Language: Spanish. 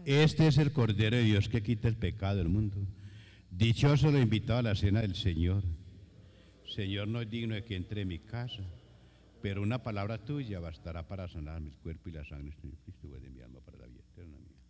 Este es el Cordero de Dios que quita el pecado del mundo. Dichoso lo invitado a la cena del Señor. Señor, no es digno de que entre en mi casa, pero una palabra tuya bastará para sanar mi cuerpo y la sangre de Cristo de mi alma para la vida eterna mía.